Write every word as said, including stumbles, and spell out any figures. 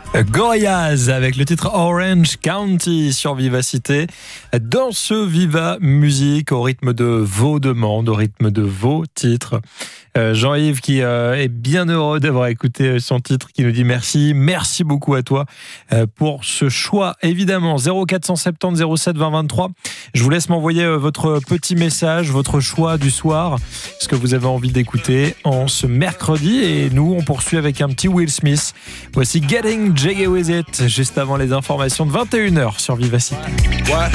Gorillaz avec le titre Orange County sur Vivacité. Dans ce Viva Musique, au rythme de vos demandes, au rythme de vos titres. Euh, Jean-Yves qui euh, est bien heureux d'avoir écouté son titre, qui nous dit merci. Merci beaucoup à toi euh, pour ce choix. Évidemment, zéro quatre cent soixante-dix zéro sept vingt vingt-trois. Je vous laisse m'envoyer euh, votre petit message, votre choix du soir, ce que vous avez envie d'écouter en ce mercredi. Et nous, on poursuit avec un petit Will Smith. Voici Getting Jiggy With It, juste avant les informations de vingt et une heures sur Vivacité. What?